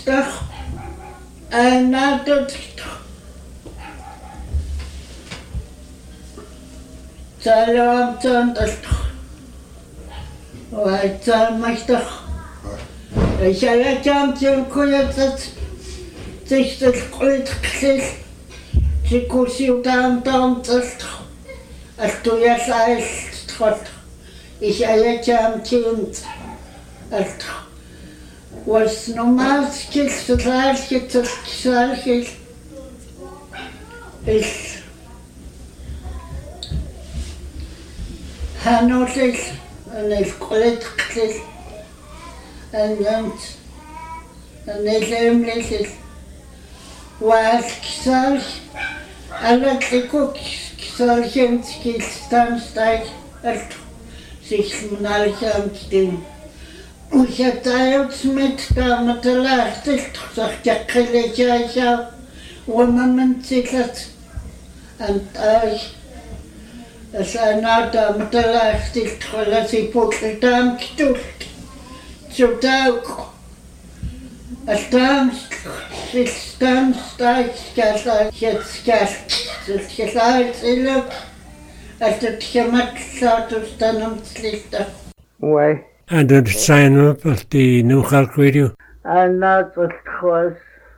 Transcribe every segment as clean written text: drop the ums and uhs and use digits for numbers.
Stach another Salam Sandach White Mastach I shall jump to Kuyat sich das Kreuz Sie kussiert down das als du ja sagst trott ich jam Kind als was normal ist das gleiche ist Hanotis und es Kreuz und es ähnliches was gesagt alle solchen Skizstansteig sich nalchamstin. Ich hatte jetzt mit damit lacht ich sagt ja Keleja wo man sich hat und ich es einer damit lacht ich lasse ich dann zu Tag es dann steigt jetzt das gesagt als das gemacht hat uns dann ums Licht. Why? And the sign up of the New York Radio. And that was close.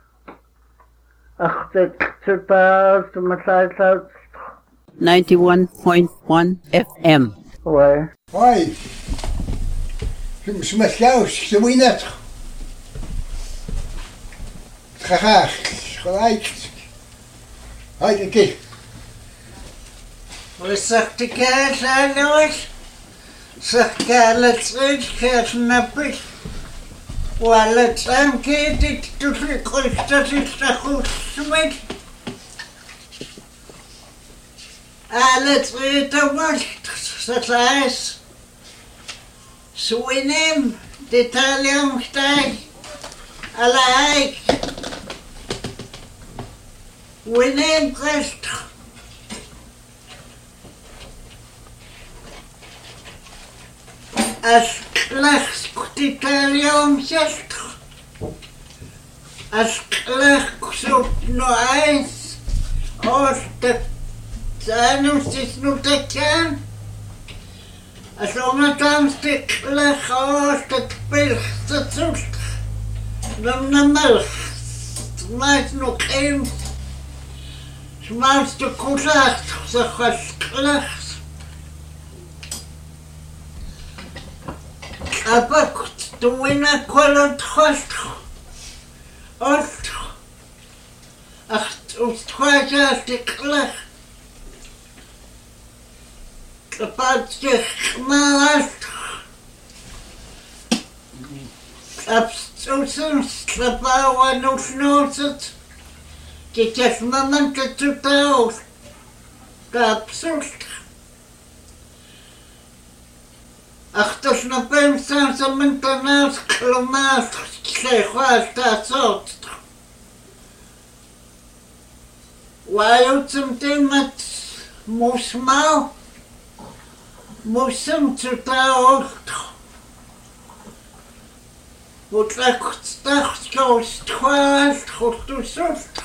After 91.1 FM. Why? Why? Smash the winner. Graag, gelijk. Hij kijk. Wat zegt de kaas aan ons? Zegt kaas nappig. Wat zijn dit tussen dat is de goed smet. Alles te wacht, dat is. Swinem, de taliumstijg. Alike. Winning Christ. As class Italium just as class so no eyes or the Zanus is not a can as long as the class or the pills the truth. Maar nog één smaakte koelacht, zeg was klacht. Abakt, de winnaar kwam kost. Ost. Acht, ons twee jaar de klacht. De paardje gemaakt. Abstoßen, slapała nośnosec, gdzieś moment czytał, absurd. Ach, toż na pewno zamęta nas klomas, przechwasta sot. Łającym temat musmał, musem czytał. Wat ik dacht, zo stwaast, goed to soort.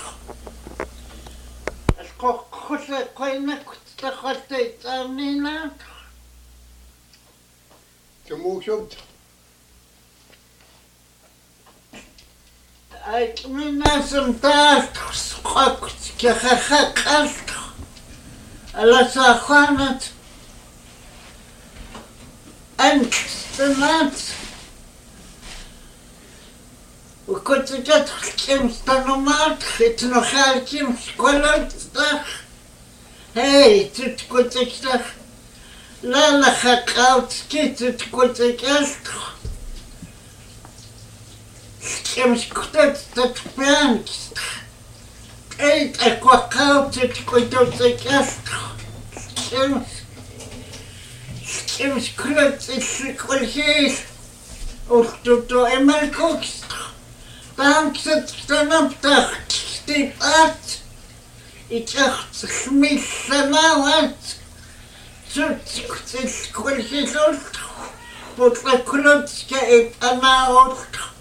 Als ik goed kan ik dat altijd aan niet na. Je moet op. Ik ben naast een taart geschokt, je gekast. Alles aan het. En de naast. وكنت تدخل كم سنوات خيت نخال كم شكولات تدخل هاي تتكون تدخل لا خاقاوت كي تتكون تدخل كم شكولات تتبان اي تكوكاوت تتكون تدخل كم شكولات تتكون هيش وفتوتو امال كوكس Dank zit dan op de stiep uit. Ik dacht, smissen nou uit. Zoet is goed gezond. Wat een klutje in een oud.